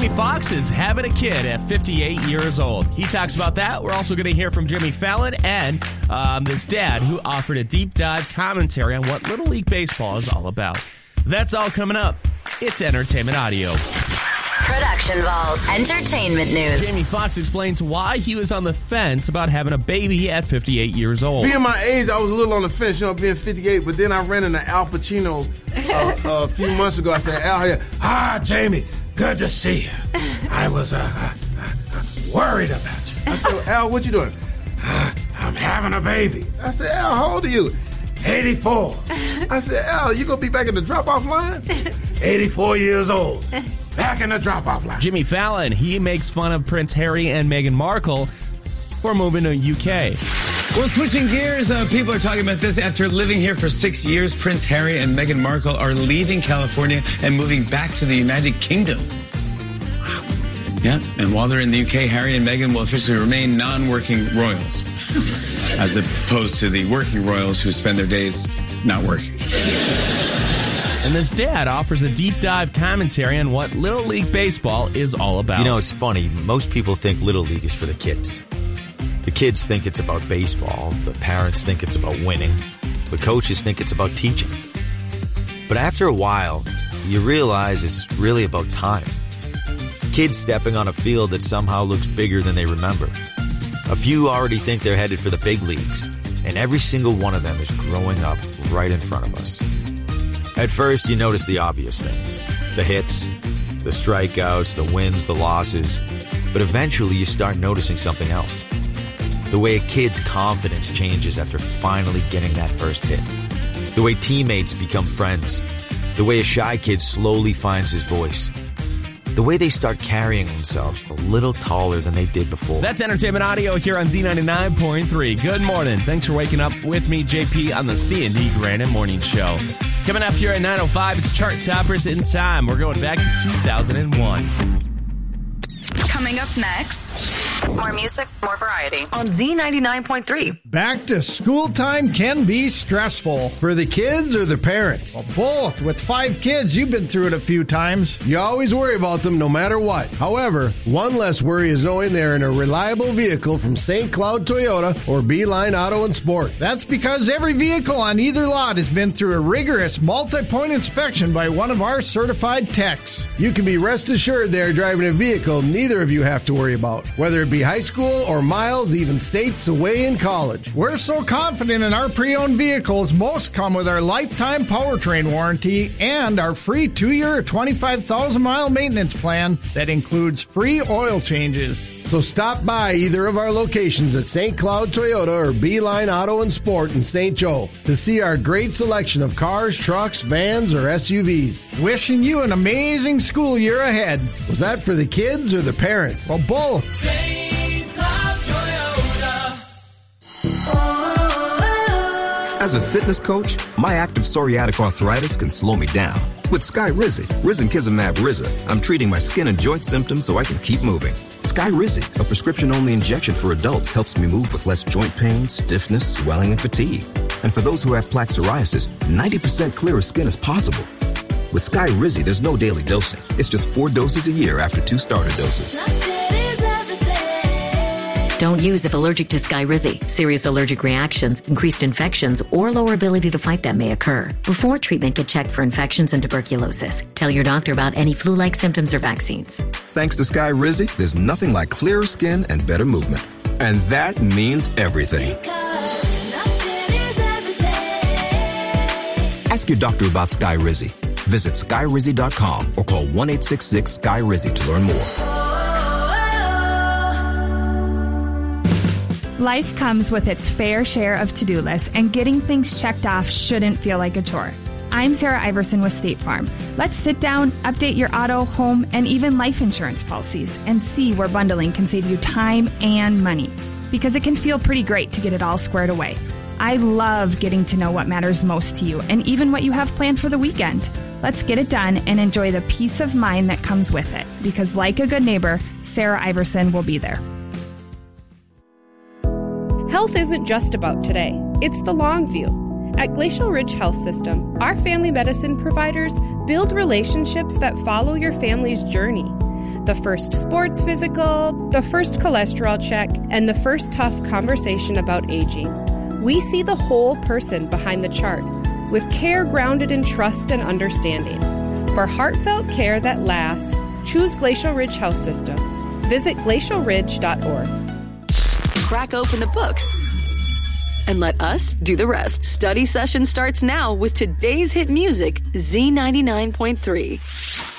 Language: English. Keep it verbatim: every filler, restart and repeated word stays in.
Jimmy Fox is having a kid at fifty-eight years old. He talks about that. We're also going to hear from Jimmy Fallon and um, his dad, who offered a deep dive commentary on what Little League Baseball is all about. That's all coming up. It's Entertainment Audio. Production Vault Entertainment News. Jamie Foxx explains why he was on the fence about having a baby at fifty-eight years old. Being my age, I was a little on the fence, you know, being fifty-eight, but then I ran into Al Pacino uh, uh, a few months ago. I said, Al, here, ah, Jamie, good to see you. I was uh, uh, uh, worried about you. I said, Al, what you doing? Uh, I'm having a baby. I said, Al, how old are you? eighty-four. I said, Al, you gonna be back in the drop-off line? eighty-four years old. Back in the drop-off line. Jimmy Fallon, he makes fun of Prince Harry and Meghan Markle for moving to U K. Well, switching gears, uh, people are talking about this. After living here for six years, Prince Harry and Meghan Markle are leaving California and moving back to the United Kingdom. Wow. Yeah, and while they're in the U K, Harry and Meghan will officially remain non-working royals, as opposed to the working royals who spend their days not working. And this dad offers a deep dive commentary on what Little League Baseball is all about. You know, it's funny. Most people think Little League is for the kids. The kids think it's about baseball. The parents think it's about winning. The coaches think it's about teaching. But after a while, you realize it's really about time. Kids stepping on a field that somehow looks bigger than they remember. A few already think they're headed for the big leagues, and every single one of them is growing up right in front of us. At first, you notice the obvious things. The hits, the strikeouts, the wins, the losses. But eventually, you start noticing something else. The way a kid's confidence changes after finally getting that first hit. The way teammates become friends. The way a shy kid slowly finds his voice. The way they start carrying themselves a little taller than they did before. That's Entertainment Audio here on Z ninety-nine point three. Good morning. Thanks for waking up with me, J P, on the C and D Granite Morning Show. Coming up here at nine oh five, it's Chart Toppers in Time. We're going back to two thousand one. Coming up next, more music, more variety on Z ninety-nine point three. Back to school time can be stressful. For the kids or the parents? Well, both. With five kids, you've been through it a few times. You always worry about them no matter what. However, one less worry is knowing they're in a reliable vehicle from Saint Cloud Toyota or Beeline Auto and Sport. That's because every vehicle on either lot has been through a rigorous multi-point inspection by one of our certified techs. You can be rest assured they're driving a vehicle neither of you have to worry about, whether it be high school or miles, even states away in college. We're so confident in our pre-owned vehicles, most come with our lifetime powertrain warranty and our free two-year, twenty-five thousand mile maintenance plan that includes free oil changes. So stop by either of our locations at Saint Cloud Toyota or Beeline Auto and Sport in Saint Joe to see our great selection of cars, trucks, vans, or S U Vs. Wishing you an amazing school year ahead. Was that for the kids or the parents? Well, both. Saint Cloud Toyota. As a fitness coach, my active psoriatic arthritis can slow me down. With Skyrizi, Risankizumab Riza, I'm treating my skin and joint symptoms so I can keep moving. Skyrizi, a prescription-only injection for adults, helps me move with less joint pain, stiffness, swelling, and fatigue. And for those who have plaque psoriasis, ninety percent clearer skin is possible. With Skyrizi, there's no daily dosing. It's just four doses a year after two starter doses. Don't use if allergic to Skyrizi. Serious allergic reactions, increased infections, or lower ability to fight them may occur. Before treatment, get checked for infections and tuberculosis. Tell your doctor about any flu-like symptoms or vaccines. Thanks to Skyrizi, there's nothing like clearer skin and better movement. And that means everything. Ask your doctor about Skyrizi. Visit Skyrizi dot com or call one eight six six Skyrizi to learn more. Life comes with its fair share of to-do lists, and getting things checked off shouldn't feel like a chore. I'm Sarah Iverson with State Farm. Let's sit down, update your auto, home, and even life insurance policies, and see where bundling can save you time and money. Because it can feel pretty great to get it all squared away. I love getting to know what matters most to you, and even what you have planned for the weekend. Let's get it done and enjoy the peace of mind that comes with it. Because like a good neighbor, Sarah Iverson will be there. Health isn't just about today, it's the long view. At Glacial Ridge Health System, our family medicine providers build relationships that follow your family's journey. The first sports physical, the first cholesterol check, and the first tough conversation about aging. We see the whole person behind the chart, with care grounded in trust and understanding. For heartfelt care that lasts, choose Glacial Ridge Health System. Visit glacial ridge dot org. Crack open the books and let us do the rest. Study session starts now with today's hit music, Z ninety-nine point three.